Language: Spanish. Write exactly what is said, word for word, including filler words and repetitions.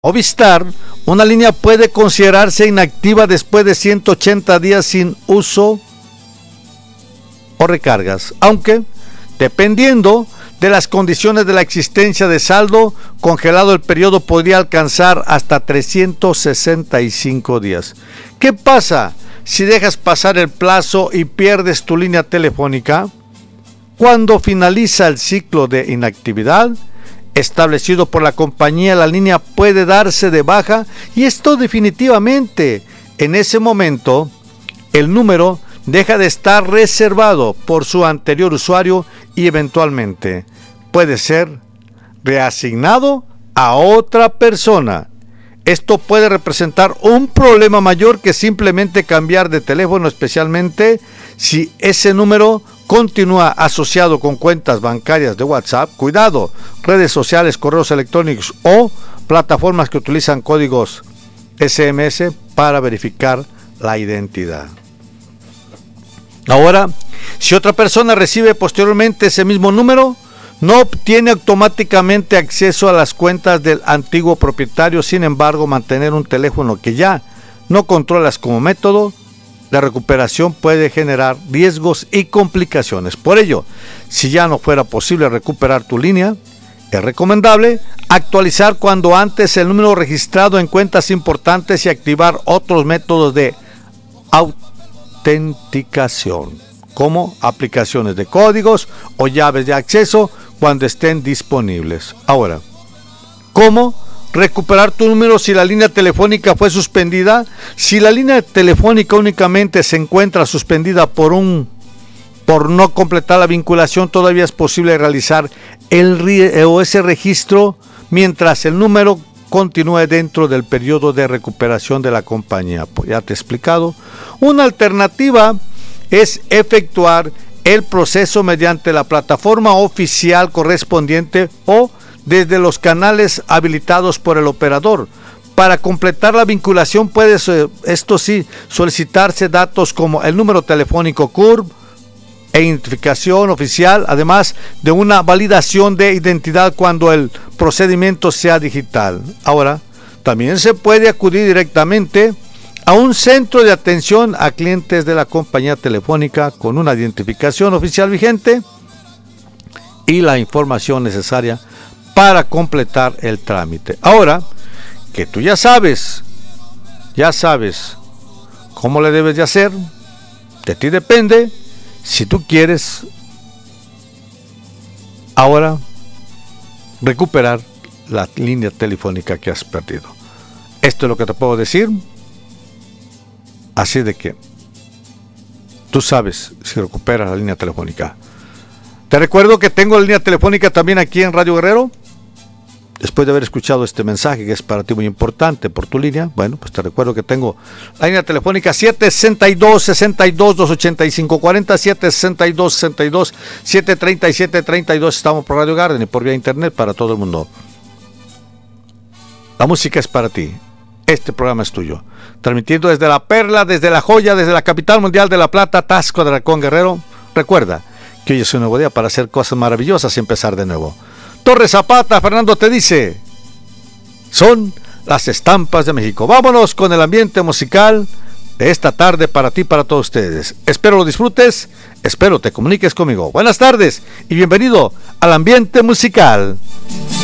Movistar, una línea puede considerarse inactiva después de ciento ochenta días sin uso o recargas, aunque, dependiendo de las condiciones de la existencia de saldo congelado, el periodo podría alcanzar hasta trescientos sesenta y cinco días. ¿Qué pasa si dejas pasar el plazo y pierdes tu línea telefónica? Cuando finaliza el ciclo de inactividad establecido por la compañía, la línea puede darse de baja, y esto definitivamente, en ese momento, el número deja de estar reservado por su anterior usuario y eventualmente puede ser reasignado a otra persona. Esto puede representar un problema mayor que simplemente cambiar de teléfono, especialmente si ese número continúa asociado con cuentas bancarias de WhatsApp, cuidado, redes sociales, correos electrónicos o plataformas que utilizan códigos ese eme ese para verificar la identidad. Ahora, si otra persona recibe posteriormente ese mismo número, no obtiene automáticamente acceso a las cuentas del antiguo propietario. Sin embargo, mantener un teléfono que ya no controlas como método de recuperación puede generar riesgos y complicaciones. Por ello, si ya no fuera posible recuperar tu línea, es recomendable actualizar cuando antes el número registrado en cuentas importantes y activar otros métodos de autenticación, como aplicaciones de códigos o llaves de acceso cuando estén disponibles. Ahora, ¿cómo recuperar tu número si la línea telefónica fue suspendida? Si la línea telefónica únicamente se encuentra suspendida por un por no completar la vinculación, todavía es posible realizar el o ese registro mientras el número continúe dentro del periodo de recuperación de la compañía. Pues ya te he explicado. Una alternativa es efectuar el proceso mediante la plataforma oficial correspondiente o desde los canales habilitados por el operador. Para completar la vinculación puede, esto sí, solicitarse datos como el número telefónico C U R B e identificación oficial, además de una validación de identidad cuando el procedimiento sea digital. Ahora, también se puede acudir directamente a un centro de atención a clientes de la compañía telefónica con una identificación oficial vigente y la información necesaria para completar el trámite. Ahora que tú ya sabes, ya sabes cómo le debes de hacer, de ti depende si tú quieres ahora recuperar la línea telefónica que has perdido. Esto es lo que te puedo decir. Así de que tú sabes si recuperas la línea telefónica. Te recuerdo que tengo la línea telefónica también aquí en Radio Guerrero. Después de haber escuchado este mensaje que es para ti muy importante por tu línea, bueno, pues te recuerdo que tengo la línea telefónica siete sesenta y dos, sesenta y dos, doscientos ochenta y cinco cuarenta, siete sesenta y dos, sesenta y dos, setecientos treinta y siete, treinta y dos. Estamos por Radio Garden y por vía internet para todo el mundo. La música es para ti. Este programa es tuyo. Transmitiendo desde La Perla, desde La Joya, desde la capital mundial de La Plata, Taxco de Alarcón, Guerrero. Recuerda que hoy es un nuevo día para hacer cosas maravillosas y empezar de nuevo. Torres Zapata, Fernando te dice, son las estampas de México. Vámonos con el ambiente musical de esta tarde para ti, para todos ustedes. Espero lo disfrutes, espero te comuniques conmigo. Buenas tardes y bienvenido al ambiente musical.